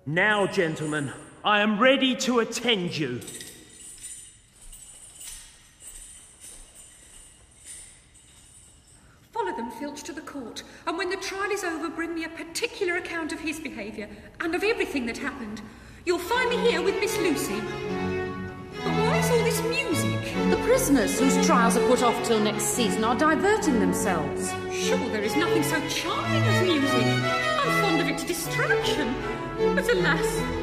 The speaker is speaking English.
Now, gentlemen, I am ready to attend you. Follow them, Filch, to the court, and when the trial is over, bring me a particular account of his behaviour, and of everything that happened. You'll find me here with Miss Lucy. But why is all this music? The prisoners whose trials are put off till next season are diverting themselves. Sure, there is nothing so charming as music. I'm fond of its distraction. But alas,